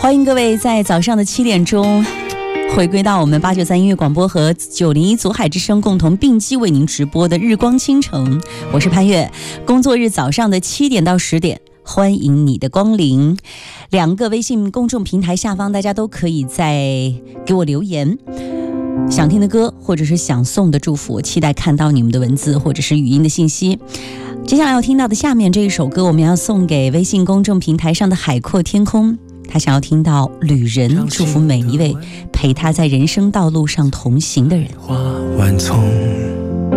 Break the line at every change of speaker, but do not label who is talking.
欢迎各位在早上的7点钟回归到我们893音乐广播和901左海之声共同并机为您直播的日光倾城，我是潘越。工作日早上的7点到10点，欢迎你的光临。2个微信公众平台下方，大家都可以再给我留言，想听的歌或者是想送的祝福，我期待看到你们的文字或者是语音的信息。接下来要听到的下面这一首歌，我们要送给微信公众平台上的海阔天空，他想要听到旅人，祝福每一位陪他在人生道路上同行的人。
花晚丛